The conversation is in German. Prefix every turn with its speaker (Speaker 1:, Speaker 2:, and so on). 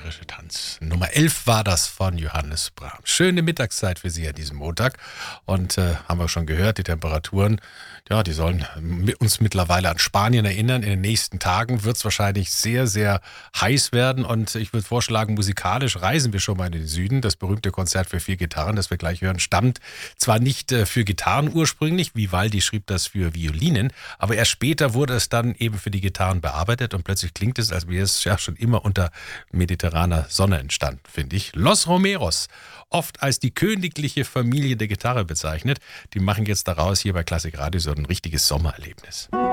Speaker 1: irische Tanz. Nummer 11 war das von Johannes Brahms. Schöne Mittagszeit für Sie an diesem Montag. Und haben wir schon gehört, die Temperaturen, ja, die sollen uns mittlerweile an Spanien erinnern. In den nächsten Tagen wird es wahrscheinlich sehr, sehr heiß werden. Und ich würde vorschlagen, musikalisch reisen wir schon mal in den Süden. Das berühmte Konzert für 4 Gitarren, das wir gleich hören, stammt zwar nicht für Gitarren ursprünglich, Vivaldi schrieb das für Violinen, aber erst später wurde es dann eben für die Gitarren bearbeitet und plötzlich klingt es, als wäre es ja schon immer unter mediterraner Sonne entstanden, finde ich. Los Romeros, oft als die königliche Familie der Gitarre bezeichnet, die machen jetzt daraus hier bei Klassik Radio so ein richtiges Sommererlebnis.